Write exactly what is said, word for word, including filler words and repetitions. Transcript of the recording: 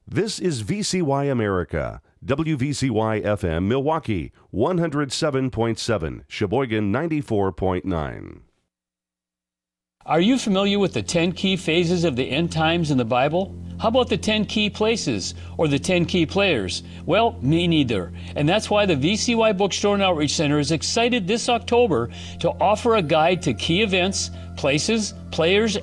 This is V C Y America, W V C Y F M Milwaukee, one oh seven point seven, Sheboygan ninety-four point nine. Are you familiar with the ten key phases of the end times in the Bible? How about the ten key places or the ten key players? Well, me neither. And that's why the V C Y Bookstore and Outreach Center is excited this October to offer a guide to key events, places, players,